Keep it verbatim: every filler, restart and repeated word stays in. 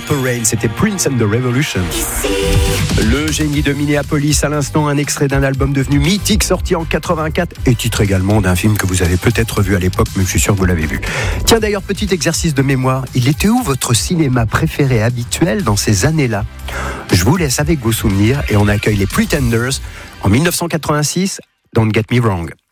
Purple Rain, c'était Prince and the Revolution. Le génie de Minneapolis, à l'instant, un extrait d'un album devenu mythique, sorti en quatre-vingt-quatre, et titre également d'un film que vous avez peut-être vu à l'époque, mais je suis sûr que vous l'avez vu. Tiens, d'ailleurs, petit exercice de mémoire, il était où votre cinéma préféré habituel dans ces années-là ? Je vous laisse avec vos souvenirs et on accueille les Pretenders en dix-neuf cent quatre-vingt-six, Don't Get Me Wrong.